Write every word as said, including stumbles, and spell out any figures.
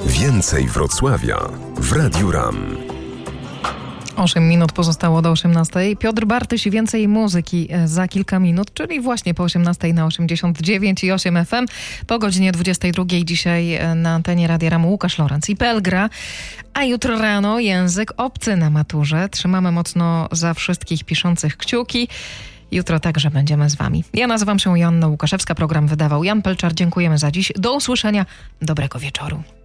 Więcej Wrocławia w Radiu RAM. osiem minut pozostało do osiemnastej. Piotr Bartyś i więcej muzyki za kilka minut, czyli właśnie po osiemnastej na osiemdziesiąt dziewięć i osiem F M. Po godzinie dwudziestej drugiej dzisiaj na antenie Radia RAM Łukasz Lorenz i Pelgra. A jutro rano język obcy na maturze. Trzymamy mocno za wszystkich piszących kciuki. Jutro także będziemy z wami. Ja nazywam się Joanna Łukaszewska. Program wydawał Jan Pelczar. Dziękujemy za dziś. Do usłyszenia. Dobrego wieczoru.